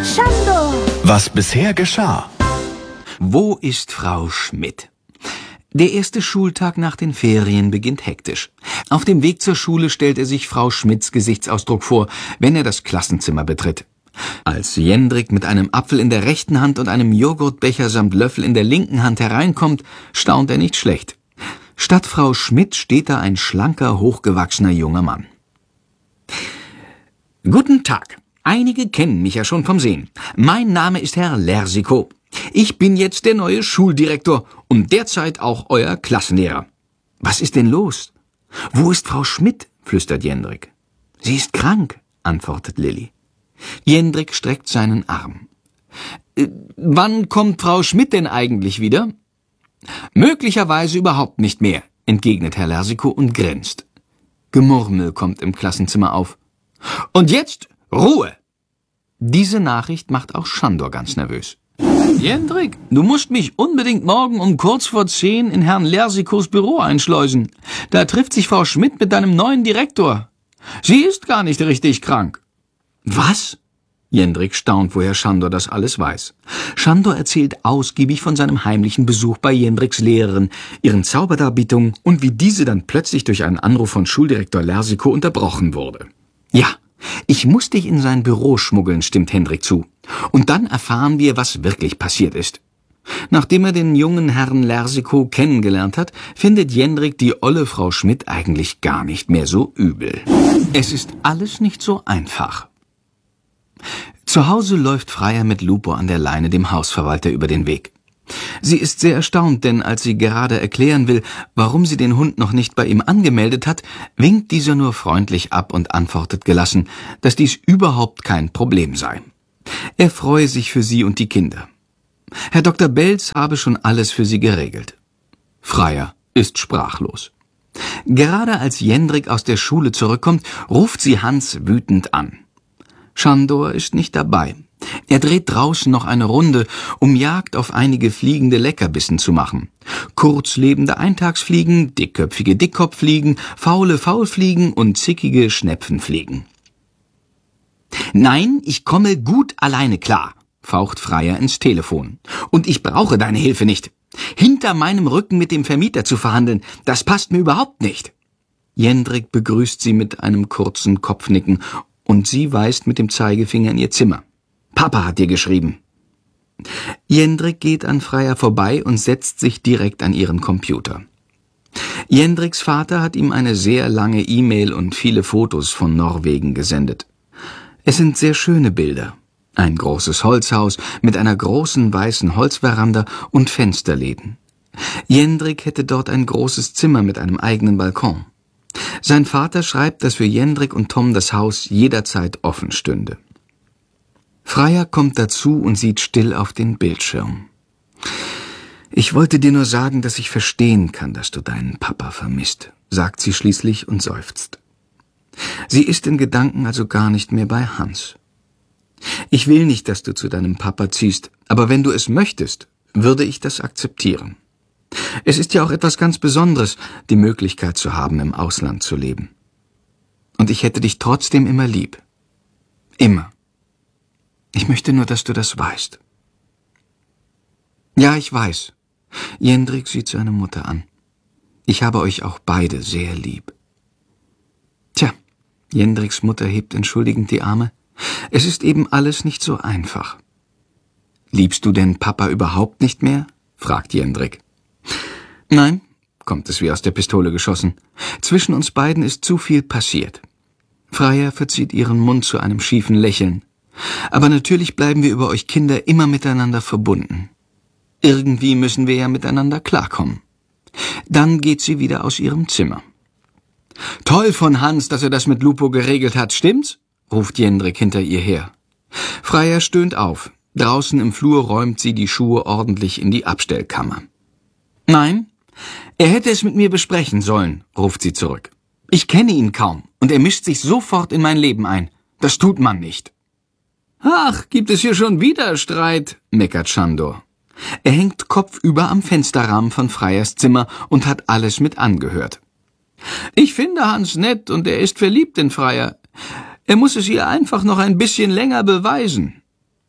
Schandor! Was bisher geschah. Wo ist Frau Schmidt? Der erste Schultag nach den Ferien beginnt hektisch. Auf dem Weg zur Schule stellt er sich Frau Schmidts Gesichtsausdruck vor, wenn er das Klassenzimmer betritt. Als Jendrik mit einem Apfel in der rechten Hand und einem Joghurtbecher samt Löffel in der linken Hand hereinkommt, staunt er nicht schlecht. Statt Frau Schmidt steht da ein schlanker, hochgewachsener junger Mann. Guten Tag. Einige kennen mich ja schon vom Sehen. Mein Name ist Herr Lersikow. Ich bin jetzt der neue Schuldirektor und derzeit auch euer Klassenlehrer. Was ist denn los? Wo ist Frau Schmidt? Flüstert Jendrik. Sie ist krank, antwortet Lilli. Jendrik streckt seinen Arm. Wann kommt Frau Schmidt denn eigentlich wieder? Möglicherweise überhaupt nicht mehr, entgegnet Herr Lersikow und grinst. Gemurmel kommt im Klassenzimmer auf. Und jetzt Ruhe! Diese Nachricht macht auch Schandor ganz nervös. Jendrik, du musst mich unbedingt morgen um 9:45 in Herrn Lersikows Büro einschleusen. Da trifft sich Frau Schmidt mit deinem neuen Direktor. Sie ist gar nicht richtig krank. Was? Jendrik staunt, woher Schandor das alles weiß. Schandor erzählt ausgiebig von seinem heimlichen Besuch bei Jendriks Lehrerin, ihren Zauberdarbietungen und wie diese dann plötzlich durch einen Anruf von Schuldirektor Lersikow unterbrochen wurde. Ja, ich muss dich in sein Büro schmuggeln, stimmt Hendrik zu. Und dann erfahren wir, was wirklich passiert ist. Nachdem er den jungen Herrn Lersikow kennengelernt hat, findet Jendrik die olle Frau Schmidt eigentlich gar nicht mehr so übel. Es ist alles nicht so einfach. Zu Hause läuft Freya mit Lupo an der Leine dem Hausverwalter über den Weg. Sie ist sehr erstaunt, denn als sie gerade erklären will, warum sie den Hund noch nicht bei ihm angemeldet hat, winkt dieser nur freundlich ab und antwortet gelassen, dass dies überhaupt kein Problem sei. Er freue sich für sie und die Kinder. Herr Dr. Belz habe schon alles für sie geregelt. Freya ist sprachlos. Gerade als Jendrik aus der Schule zurückkommt, ruft sie Hans wütend an. Schandor ist nicht dabei. Er dreht draußen noch eine Runde, um Jagd auf einige fliegende Leckerbissen zu machen. Kurzlebende Eintagsfliegen, dickköpfige Dickkopffliegen, faule Faulfliegen und zickige Schnepfenfliegen. Nein, ich komme gut alleine klar, faucht Freya ins Telefon. Und ich brauche deine Hilfe nicht. Hinter meinem Rücken mit dem Vermieter zu verhandeln, das passt mir überhaupt nicht. Jendrik begrüßt sie mit einem kurzen Kopfnicken und sie weist mit dem Zeigefinger in ihr Zimmer. Papa hat dir geschrieben. Jendrik geht an Freya vorbei und setzt sich direkt an ihren Computer. Jendriks Vater hat ihm eine sehr lange E-Mail und viele Fotos von Norwegen gesendet. Es sind sehr schöne Bilder. Ein großes Holzhaus mit einer großen weißen Holzveranda und Fensterläden. Jendrik hätte dort ein großes Zimmer mit einem eigenen Balkon. Sein Vater schreibt, dass für Jendrik und Tom das Haus jederzeit offen stünde. Freya kommt dazu und sieht still auf den Bildschirm. Ich wollte dir nur sagen, dass ich verstehen kann, dass du deinen Papa vermisst, sagt sie schließlich und seufzt. Sie ist in Gedanken also gar nicht mehr bei Hans. Ich will nicht, dass du zu deinem Papa ziehst, aber wenn du es möchtest, würde ich das akzeptieren. Es ist ja auch etwas ganz Besonderes, die Möglichkeit zu haben, im Ausland zu leben. Und ich hätte dich trotzdem immer lieb. Immer. Ich möchte nur, dass du das weißt. Ja, ich weiß. Jendrik sieht seine Mutter an. Ich habe euch auch beide sehr lieb. Tja, Jendriks Mutter hebt entschuldigend die Arme. Es ist eben alles nicht so einfach. Liebst du denn Papa überhaupt nicht mehr? Fragt Jendrik. Nein, kommt es wie aus der Pistole geschossen. Zwischen uns beiden ist zu viel passiert. Freya verzieht ihren Mund zu einem schiefen Lächeln. Aber natürlich bleiben wir über euch Kinder immer miteinander verbunden. Irgendwie müssen wir ja miteinander klarkommen. Dann geht sie wieder aus ihrem Zimmer. Toll von Hans, dass er das mit Lupo geregelt hat, stimmt's? Ruft Jendrik hinter ihr her. Freya stöhnt auf. Draußen im Flur räumt sie die Schuhe ordentlich in die Abstellkammer. Nein, er hätte es mit mir besprechen sollen, ruft sie zurück. Ich kenne ihn kaum und er mischt sich sofort in mein Leben ein. Das tut man nicht. Ach, gibt es hier schon wieder Streit, meckert Schandor. Er hängt kopfüber am Fensterrahmen von Freyas Zimmer und hat alles mit angehört. Ich finde Hans nett und er ist verliebt in Freya. Er muss es ihr einfach noch ein bisschen länger beweisen.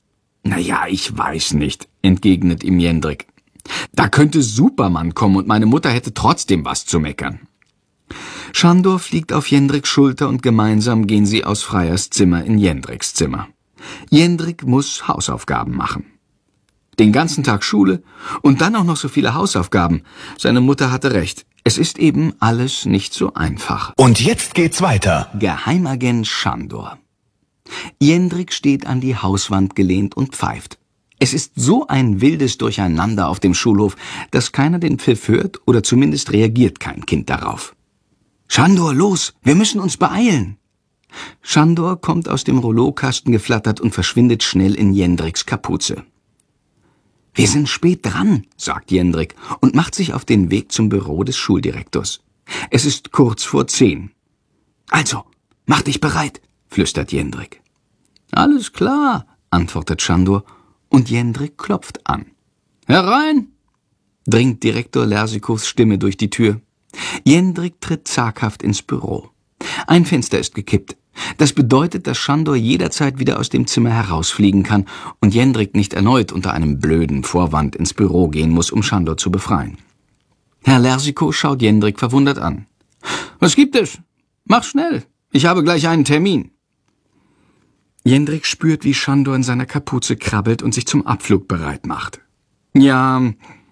»Na ja, ich weiß nicht«, entgegnet ihm Jendrik. »Da könnte Superman kommen und meine Mutter hätte trotzdem was zu meckern.« Sándor fliegt auf Jendriks Schulter und gemeinsam gehen sie aus Freyers Zimmer in Jendriks Zimmer. Jendrik muss Hausaufgaben machen. Den ganzen Tag Schule und dann auch noch so viele Hausaufgaben. Seine Mutter hatte recht. Es ist eben alles nicht so einfach. Und jetzt geht's weiter. Geheimagent Sándor. Jendrik steht an die Hauswand gelehnt und pfeift. Es ist so ein wildes Durcheinander auf dem Schulhof, dass keiner den Pfiff hört oder zumindest reagiert kein Kind darauf. »Sándor, los, wir müssen uns beeilen!« Sándor kommt aus dem Rouleaukasten geflattert und verschwindet schnell in Jendriks Kapuze. »Wir sind spät dran«, sagt Jendrik und macht sich auf den Weg zum Büro des Schuldirektors. Es ist kurz vor 10. »Also, mach dich bereit«, flüstert Jendrik. »Alles klar«, antwortet Sándor und Jendrik klopft an. »Herein«, dringt Direktor Lersikows Stimme durch die Tür. Jendrik tritt zaghaft ins Büro. Ein Fenster ist gekippt. Das bedeutet, dass Sándor jederzeit wieder aus dem Zimmer herausfliegen kann und Jendrik nicht erneut unter einem blöden Vorwand ins Büro gehen muss, um Sándor zu befreien. Herr Lersikow schaut Jendrik verwundert an. »Was gibt es? Mach schnell, ich habe gleich einen Termin.« Jendrik spürt, wie Sándor in seiner Kapuze krabbelt und sich zum Abflug bereit macht. »Ja,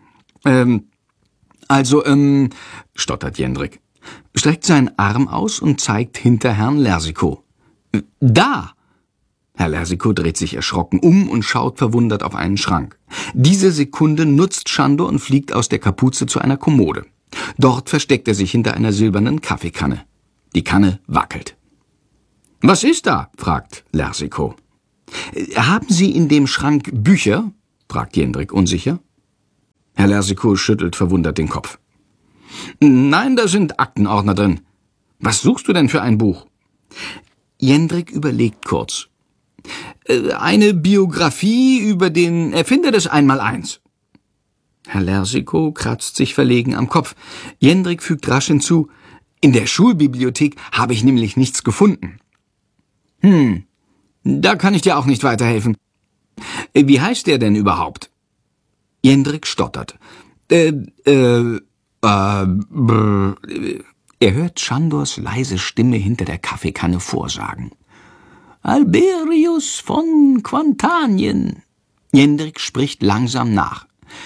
stottert Jendrik, streckt seinen Arm aus und zeigt hinter Herrn Lersikow. »Da!« Herr Lersikow dreht sich erschrocken um und schaut verwundert auf einen Schrank. Diese Sekunde nutzt Sándor und fliegt aus der Kapuze zu einer Kommode. Dort versteckt er sich hinter einer silbernen Kaffeekanne. Die Kanne wackelt. »Was ist da?« fragt Lersikow. »Haben Sie in dem Schrank Bücher?« fragt Jendrik unsicher. Herr Lersikow schüttelt verwundert den Kopf. »Nein, da sind Aktenordner drin. Was suchst du denn für ein Buch?« Jendrik überlegt kurz. »Eine Biografie über den Erfinder des Einmaleins.« Herr Lersikow kratzt sich verlegen am Kopf. Jendrik fügt rasch hinzu, »In der Schulbibliothek habe ich nämlich nichts gefunden.« Da kann ich dir auch nicht weiterhelfen. Wie heißt der denn überhaupt?« Jendrik stottert. Er hört Sándors leise Stimme hinter der Kaffeekanne vorsagen. »Alberius von Quantanien.« Jendrik spricht langsam nach.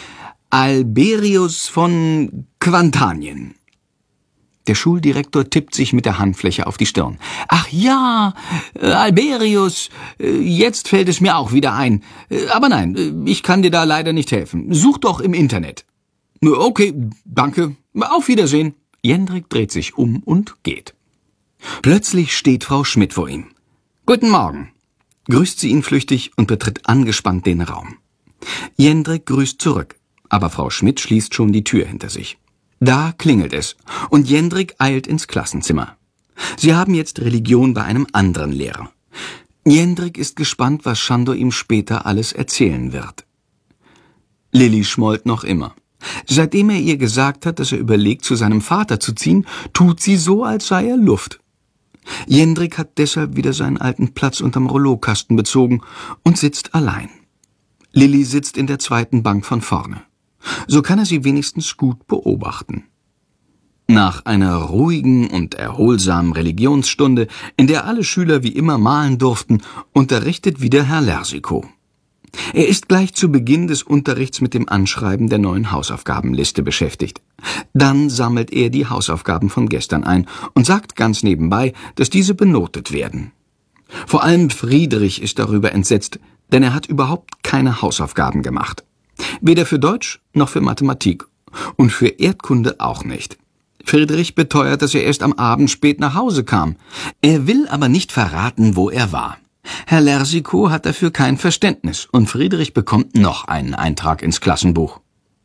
»Alberius von Quantanien.« Der Schuldirektor tippt sich mit der Handfläche auf die Stirn. »Ach ja, Alberius, jetzt fällt es mir auch wieder ein. Aber nein, ich kann dir da leider nicht helfen. Such doch im Internet.« »Okay, danke. Auf Wiedersehen.« Jendrik dreht sich um und geht. Plötzlich steht Frau Schmidt vor ihm. »Guten Morgen«, grüßt sie ihn flüchtig und betritt angespannt den Raum. Jendrik grüßt zurück, aber Frau Schmidt schließt schon die Tür hinter sich. Da klingelt es, und Jendrik eilt ins Klassenzimmer. Sie haben jetzt Religion bei einem anderen Lehrer. Jendrik ist gespannt, was Sándor ihm später alles erzählen wird. Lilli schmollt noch immer. Seitdem er ihr gesagt hat, dass er überlegt, zu seinem Vater zu ziehen, tut sie so, als sei er Luft. Jendrik hat deshalb wieder seinen alten Platz unterm Rouleaukasten bezogen und sitzt allein. Lilli sitzt in der zweiten Bank von vorne. So kann er sie wenigstens gut beobachten. Nach einer ruhigen und erholsamen Religionsstunde, in der alle Schüler wie immer malen durften, unterrichtet wieder Herr Lersikow. Er ist gleich zu Beginn des Unterrichts mit dem Anschreiben der neuen Hausaufgabenliste beschäftigt. Dann sammelt er die Hausaufgaben von gestern ein und sagt ganz nebenbei, dass diese benotet werden. Vor allem Friedrich ist darüber entsetzt, denn er hat überhaupt keine Hausaufgaben gemacht. Weder für Deutsch noch für Mathematik und für Erdkunde auch nicht. Friedrich beteuert, dass er erst am Abend spät nach Hause kam. Er will aber nicht verraten, wo er war. Herr Lersikow hat dafür kein Verständnis und Friedrich bekommt noch einen Eintrag ins Klassenbuch.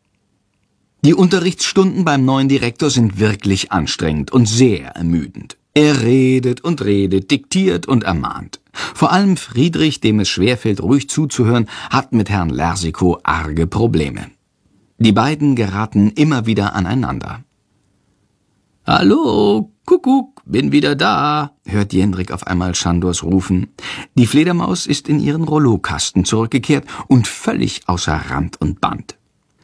Die Unterrichtsstunden beim neuen Direktor sind wirklich anstrengend und sehr ermüdend. Er redet und redet, diktiert und ermahnt. Vor allem Friedrich, dem es schwerfällt, ruhig zuzuhören, hat mit Herrn Lersikow arge Probleme. Die beiden geraten immer wieder aneinander. »Hallo, Kuckuck, bin wieder da, hört Jendrik auf einmal Schandors rufen. Die Fledermaus ist in ihren Rollokasten zurückgekehrt und völlig außer Rand und Band.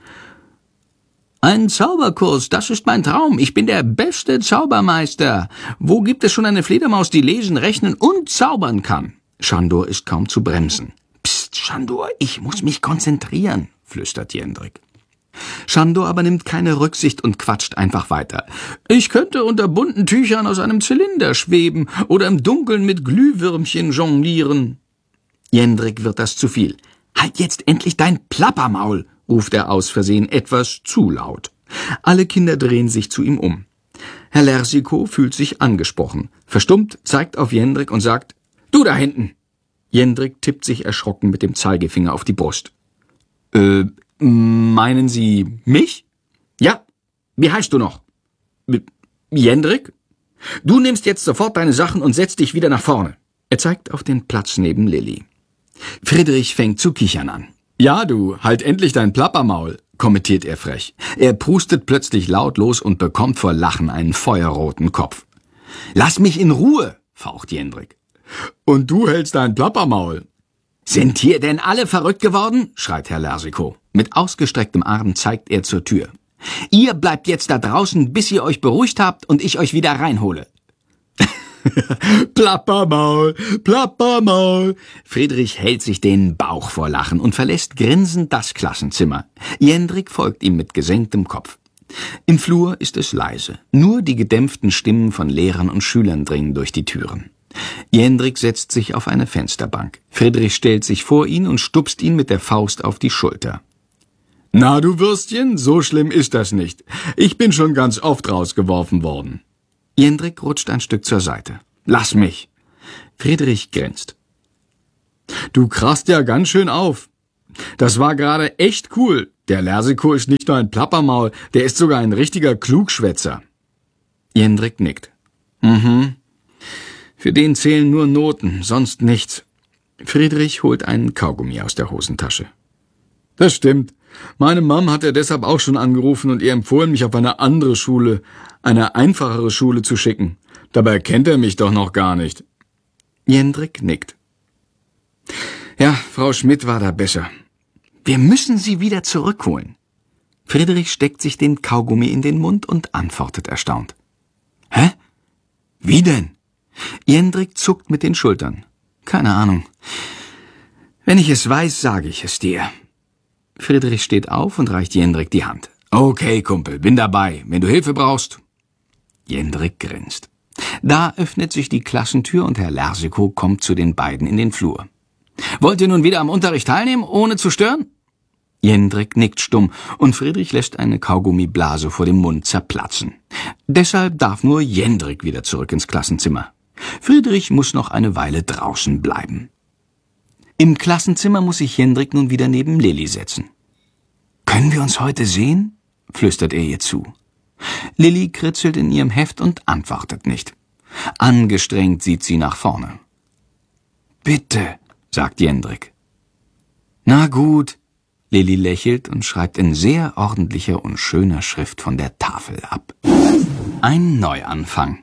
Ein Zauberkurs, das ist mein Traum. Ich bin der beste Zaubermeister. Wo gibt es schon eine Fledermaus, die lesen, rechnen und zaubern kann? Schandor ist kaum zu bremsen. Psst, Schandor, ich muss mich konzentrieren, flüstert Jendrik. Schandor aber nimmt keine Rücksicht und quatscht einfach weiter. Ich könnte unter bunten Tüchern aus einem Zylinder schweben oder im Dunkeln mit Glühwürmchen jonglieren. Jendrik wird das zu viel. Halt jetzt endlich dein Plappermaul, ruft er aus Versehen etwas zu laut. Alle Kinder drehen sich zu ihm um. Herr Lersikow fühlt sich angesprochen. Verstummt zeigt auf Jendrik und sagt, »Du da hinten!« Jendrik tippt sich erschrocken mit dem Zeigefinger auf die Brust. Meinen Sie mich? Ja. Wie heißt du noch? Jendrik? Du nimmst jetzt sofort deine Sachen und setzt dich wieder nach vorne. Er zeigt auf den Platz neben Lilli. Friedrich fängt zu kichern an. Ja, du, halt endlich dein Plappermaul, kommentiert er frech. Er prustet plötzlich laut los und bekommt vor Lachen einen feuerroten Kopf. Lass mich in Ruhe, faucht Jendrik. Und du hältst dein Plappermaul. Sind hier denn alle verrückt geworden? Schreit Herr Lersikow. Mit ausgestrecktem Arm zeigt er zur Tür. Ihr bleibt jetzt da draußen, bis ihr euch beruhigt habt und ich euch wieder reinhole. Plappermaul, Plappermaul. Friedrich hält sich den Bauch vor Lachen und verlässt grinsend das Klassenzimmer. Jendrik folgt ihm mit gesenktem Kopf. Im Flur ist es leise. Nur die gedämpften Stimmen von Lehrern und Schülern dringen durch die Türen. Jendrik setzt sich auf eine Fensterbank. Friedrich stellt sich vor ihn und stupst ihn mit der Faust auf die Schulter. Na, du Würstchen, so schlimm ist das nicht. Ich bin schon ganz oft rausgeworfen worden. Jendrik rutscht ein Stück zur Seite. Lass mich. Friedrich grinst. Du krachst ja ganz schön auf. Das war gerade echt cool. Der Lersikow ist nicht nur ein Plappermaul, der ist sogar ein richtiger Klugschwätzer. Jendrik nickt. Für den zählen nur Noten, sonst nichts. Friedrich holt einen Kaugummi aus der Hosentasche. Das stimmt. Meine Mom hat er deshalb auch schon angerufen und ihr empfohlen, mich auf eine andere Schule, eine einfachere Schule zu schicken. Dabei kennt er mich doch noch gar nicht. Jendrik nickt. Ja, Frau Schmidt war da besser. Wir müssen sie wieder zurückholen. Friedrich steckt sich den Kaugummi in den Mund und antwortet erstaunt. Hä? Wie denn? Jendrik zuckt mit den Schultern. Keine Ahnung. Wenn ich es weiß, sage ich es dir. Friedrich steht auf und reicht Jendrik die Hand. Okay, Kumpel, bin dabei, wenn du Hilfe brauchst. Jendrik grinst. Da öffnet sich die Klassentür und Herr Lersikow kommt zu den beiden in den Flur. Wollt ihr nun wieder am Unterricht teilnehmen, ohne zu stören? Jendrik nickt stumm und Friedrich lässt eine Kaugummiblase vor dem Mund zerplatzen. Deshalb darf nur Jendrik wieder zurück ins Klassenzimmer. Friedrich muss noch eine Weile draußen bleiben. Im Klassenzimmer muss sich Jendrik nun wieder neben Lilli setzen. »Können wir uns heute sehen?« flüstert er ihr zu. Lilli kritzelt in ihrem Heft und antwortet nicht. Angestrengt sieht sie nach vorne. »Bitte«, sagt Jendrik. »Na gut«, Lilli lächelt und schreibt in sehr ordentlicher und schöner Schrift von der Tafel ab. Ein Neuanfang.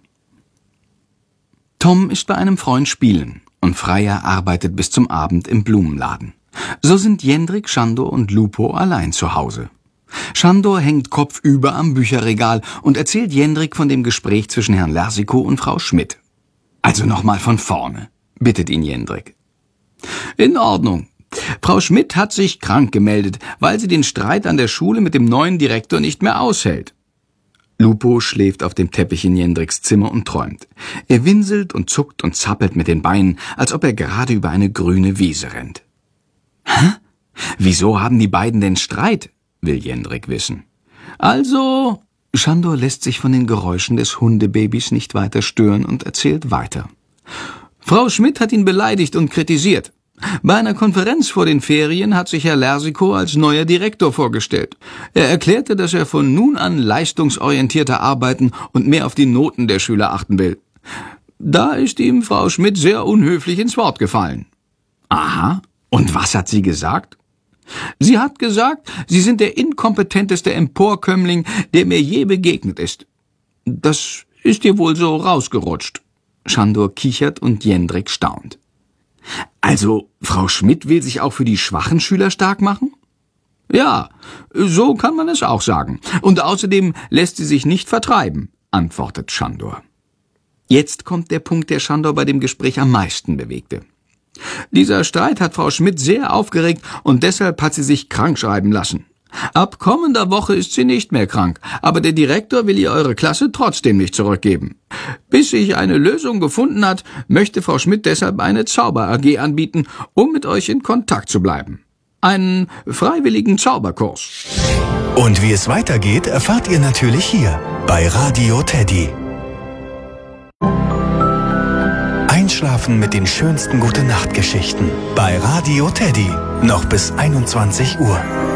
Tom ist bei einem Freund spielen und Freier arbeitet bis zum Abend im Blumenladen. So sind Jendrik, Schandor und Lupo allein zu Hause. Schandor hängt kopfüber am Bücherregal und erzählt Jendrik von dem Gespräch zwischen Herrn Lersikow und Frau Schmidt. Also nochmal von vorne, bittet ihn Jendrik. In Ordnung. Frau Schmidt hat sich krank gemeldet, weil sie den Streit an der Schule mit dem neuen Direktor nicht mehr aushält. Lupo schläft auf dem Teppich in Jendriks Zimmer und träumt. Er winselt und zuckt und zappelt mit den Beinen, als ob er gerade über eine grüne Wiese rennt. Hä? Wieso haben die beiden denn Streit? Will Jendrik wissen. Also, Schandor lässt sich von den Geräuschen des Hundebabys nicht weiter stören und erzählt weiter. Frau Schmidt hat ihn beleidigt und kritisiert. Bei einer Konferenz vor den Ferien hat sich Herr Lersikow als neuer Direktor vorgestellt. Er erklärte, dass er von nun an leistungsorientierter arbeiten und mehr auf die Noten der Schüler achten will. Da ist ihm Frau Schmidt sehr unhöflich ins Wort gefallen. Aha, und was hat sie gesagt? Sie hat gesagt, Sie sind der inkompetenteste Emporkömmling, der mir je begegnet ist. Das ist dir wohl so rausgerutscht. Schandor kichert und Jendrik staunt. Also, Frau Schmidt will sich auch für die schwachen Schüler stark machen? Ja, so kann man es auch sagen. Und außerdem lässt sie sich nicht vertreiben, antwortet Schandor. Jetzt kommt der Punkt, der Schandor bei dem Gespräch am meisten bewegte. Dieser Streit hat Frau Schmidt sehr aufgeregt und deshalb hat sie sich krankschreiben lassen. Ab kommender Woche ist sie nicht mehr krank, aber der Direktor will ihr eure Klasse trotzdem nicht zurückgeben. Bis sich eine Lösung gefunden hat, möchte Frau Schmidt deshalb eine Zauber-AG anbieten, um mit euch in Kontakt zu bleiben. Einen freiwilligen Zauberkurs. Und wie es weitergeht, erfahrt ihr natürlich hier bei Radio Teddy. Einschlafen mit den schönsten Gute-Nacht-Geschichten bei Radio Teddy. Noch bis 21 Uhr.